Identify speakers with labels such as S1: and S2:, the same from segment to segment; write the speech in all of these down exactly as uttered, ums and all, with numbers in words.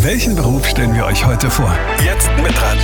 S1: Welchen Beruf stellen wir euch heute vor? Jetzt mitraten.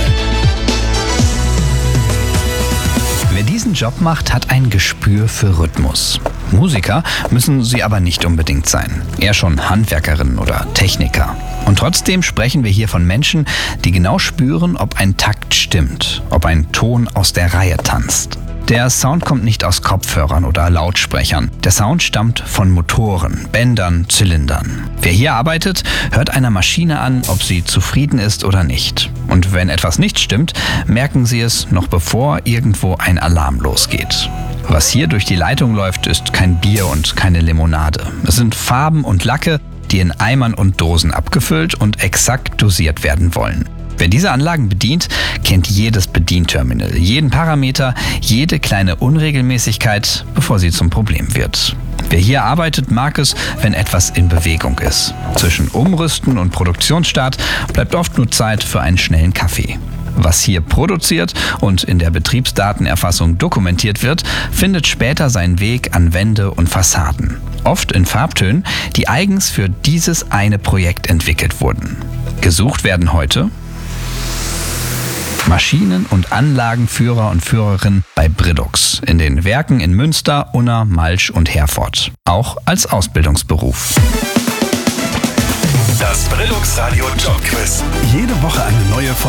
S2: Wer diesen Job macht, hat ein Gespür für Rhythmus. Musiker müssen sie aber nicht unbedingt sein. Eher schon Handwerkerinnen oder Techniker. Und trotzdem sprechen wir hier von Menschen, die genau spüren, ob ein Takt stimmt, ob ein Ton aus der Reihe tanzt. Der Sound kommt nicht aus Kopfhörern oder Lautsprechern. Der Sound stammt von Motoren, Bändern, Zylindern. Wer hier arbeitet, hört einer Maschine an, ob sie zufrieden ist oder nicht. Und wenn etwas nicht stimmt, merken sie es noch bevor irgendwo ein Alarm losgeht. Was hier durch die Leitung läuft, ist kein Bier und keine Limonade. Es sind Farben und Lacke, die in Eimern und Dosen abgefüllt und exakt dosiert werden wollen. Wer diese Anlagen bedient, kennt jedes Bedienterminal, jeden Parameter, jede kleine Unregelmäßigkeit, bevor sie zum Problem wird. Wer hier arbeitet, mag es, wenn etwas in Bewegung ist. Zwischen Umrüsten und Produktionsstart bleibt oft nur Zeit für einen schnellen Kaffee. Was hier produziert und in der Betriebsdatenerfassung dokumentiert wird, findet später seinen Weg an Wände und Fassaden. Oft in Farbtönen, die eigens für dieses eine Projekt entwickelt wurden. Gesucht werden heute Maschinen- und Anlagenführer und Führerinnen bei Bridux in den Werken in Münster, Unna, Malsch und Herford. Auch als Ausbildungsberuf.
S1: Das Bridux Radio Jobquiz. Jede Woche eine neue Folge.